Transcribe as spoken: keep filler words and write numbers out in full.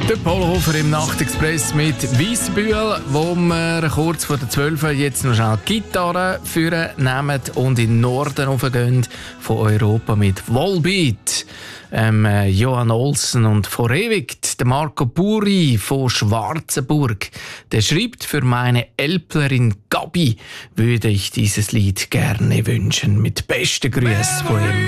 Der Polhofer im Nachtexpress mit Weissbühl, wo wir kurz vor der zwölf jetzt noch schnell die Gitarre führen nehmen und in den Norden raufgehen von Europa mit Volbeat. Ähm, Johan Olsen und vor ewig der Marco Buri von Schwarzenburg. Der schreibt: Für meine Elplerin Gabi würde ich dieses Lied gerne wünschen. Mit besten Grüßen von ihm.